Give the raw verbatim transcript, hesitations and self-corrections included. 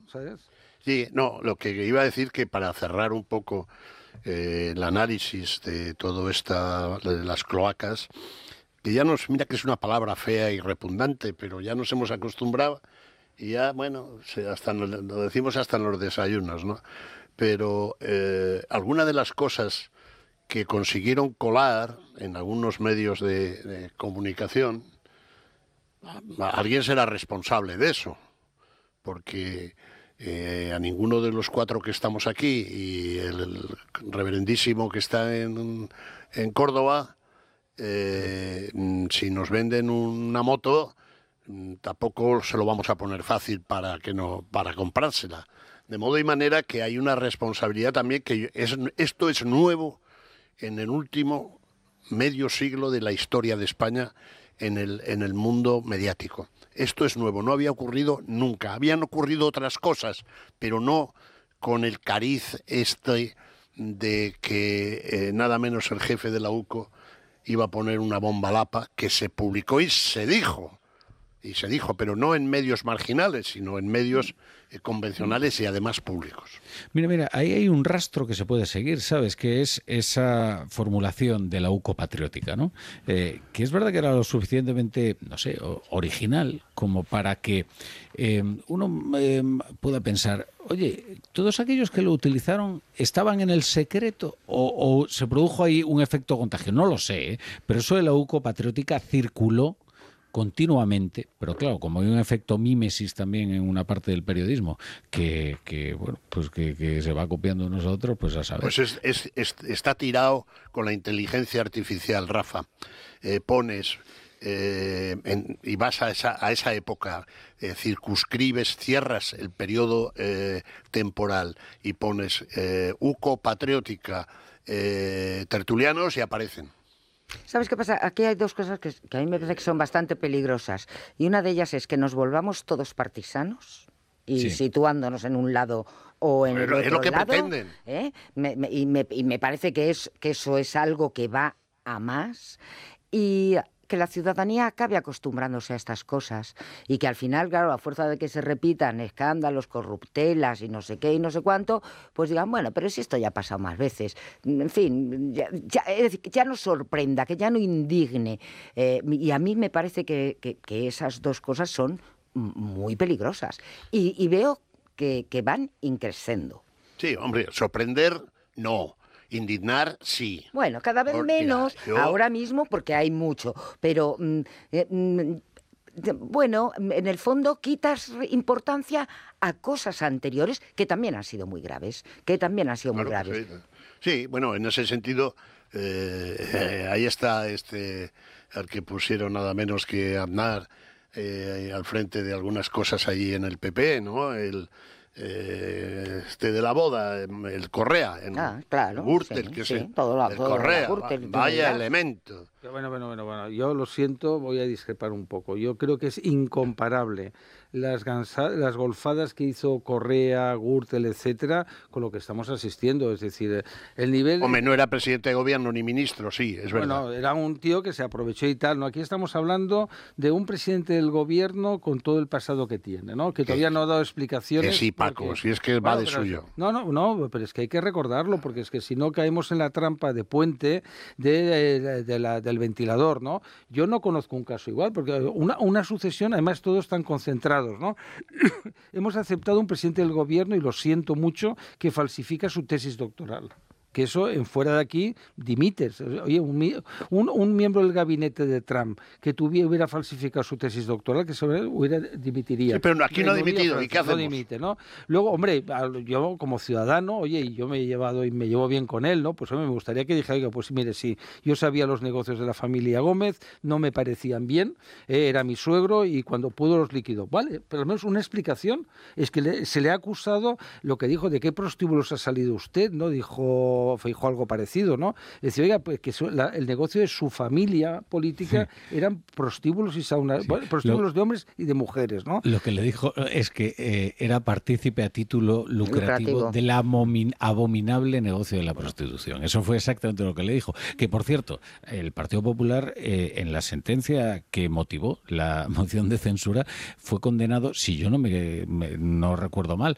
¿sabes? Sí, no, lo que iba a decir que para cerrar un poco eh, el análisis de todo esta, de las cloacas, que ya nos, mira que es una palabra fea y repugnante, pero ya nos hemos acostumbrado y ya, bueno, se, hasta nos, lo decimos hasta en los desayunos, ¿no? Pero eh, alguna de las cosas que consiguieron colar en algunos medios de, de comunicación, alguien será responsable de eso, porque eh, a ninguno de los cuatro que estamos aquí y el, el reverendísimo que está en, en Córdoba, eh, si nos venden una moto, tampoco se lo vamos a poner fácil para que no para comprársela. De modo y manera que hay una responsabilidad también, que es, esto es nuevo en el último medio siglo de la historia de España en el, en el mundo mediático. Esto es nuevo, no había ocurrido nunca. Habían ocurrido otras cosas, pero no con el cariz este de que eh, nada menos el jefe de la U C O iba a poner una bomba lapa, que se publicó y se dijo. Y se dijo, pero no en medios marginales, sino en medios eh, convencionales y además públicos. Mira, mira, ahí hay un rastro que se puede seguir, ¿sabes? Que es esa formulación de la U C O patriótica, ¿no? Eh, que es verdad que era lo suficientemente, no sé, original como para que eh, uno eh, pueda pensar, oye, ¿todos aquellos que lo utilizaron estaban en el secreto o, o se produjo ahí un efecto contagio? No lo sé, ¿eh? Pero eso de la U C O patriótica circuló continuamente, pero claro, como hay un efecto mímesis también en una parte del periodismo que, que bueno, pues que, que se va copiando de nosotros, pues a saber. Pues es, es, es, está tirado con la inteligencia artificial, Rafa. Eh, pones eh, en, y vas a esa, a esa época, eh, circunscribes, cierras el periodo eh, temporal y pones eh, U C O patriótica, eh, tertulianos y aparecen. ¿Sabes qué pasa? Aquí hay dos cosas que, que a mí me parece que son bastante peligrosas. Y una de ellas es que nos volvamos todos partisanos y sí. situándonos en un lado o en Pero el otro es lo que lado. pretenden. ¿eh? Me, me, y, me, y me parece que, es, que eso es algo que va a más. Y que la ciudadanía acabe acostumbrándose a estas cosas y que al final, claro, a fuerza de que se repitan escándalos, corruptelas y no sé qué y no sé cuánto, pues digan, bueno, pero si esto ya ha pasado más veces. En fin, ya, ya, es decir, que ya no sorprenda, que ya no indigne. Eh, y a mí me parece que, que, que esas dos cosas son muy peligrosas. Y, y veo que, que van increciendo. Sí, hombre, sorprender, no. Indignar, sí. Bueno, cada vez Por, menos, mira, yo... ahora mismo, porque hay mucho, pero mm, eh, mm, bueno, en el fondo quitas importancia a cosas anteriores que también han sido muy graves, que también han sido claro, muy graves. Sí. sí, bueno, en ese sentido, eh, eh, ahí está este, al que pusieron nada menos que Aznar eh, al frente de algunas cosas allí en el P P, ¿no? El... Eh, este de la boda, el Correa, en ah, claro, Gürtel, sí, que sí, es el, todo la, el todo Correa, la Gürtel, vaya elemento. Bueno, bueno, bueno, bueno, yo lo siento, voy a discrepar un poco. Yo creo que es incomparable las, gansa, las golfadas que hizo Correa, Gürtel, etcétera, con lo que estamos asistiendo. Es decir, el nivel... Hombre, no era presidente de gobierno ni ministro, sí, es verdad. Bueno, era un tío que se aprovechó y tal, ¿no? Aquí estamos hablando de un presidente del gobierno con todo el pasado que tiene, ¿no? Que todavía no ha dado explicaciones. Que sí, Paco, porque... si es que va bueno, de suyo. No, no, no, pero es que hay que recordarlo, porque es que si no caemos en la trampa de puente de, de, de la, del ventilador, ¿no? Yo no conozco un caso igual, porque una, una sucesión, además todos están concentrados, ¿no? Hemos aceptado un presidente del gobierno, y lo siento mucho, que falsifica su tesis doctoral. Que eso, en fuera de aquí, dimites. Oye, un, un, un miembro del gabinete de Trump que tuviera, hubiera falsificado su tesis doctoral, que se hubiera, dimitiría. Sí, pero aquí no ha dimitido, ¿y qué hacemos? No dimite, ¿no? Luego, hombre, yo como ciudadano, oye, y yo me he llevado y me llevo bien con él, ¿no? Pues hombre, me gustaría que dijera, oiga, pues mire, sí, yo sabía los negocios de la familia Gómez, no me parecían bien, eh, era mi suegro y cuando pudo los liquidó. Vale, pero al menos una explicación. Es que le, se le ha acusado lo que dijo, ¿de qué prostíbulos ha salido usted? ¿No? Dijo Feijóo algo parecido, ¿no? Decía, oiga, pues que su, la, el negocio de su familia política sí. eran prostíbulos y saunas, sí. bueno, prostíbulos lo, de hombres y de mujeres, ¿no? Lo que le dijo es que eh, era partícipe a título lucrativo, lucrativo. del abomin, abominable negocio de la prostitución. Eso fue exactamente lo que le dijo. Que, por cierto, el Partido Popular, eh, en la sentencia que motivó la moción de censura, fue condenado, si yo no me, me no recuerdo mal,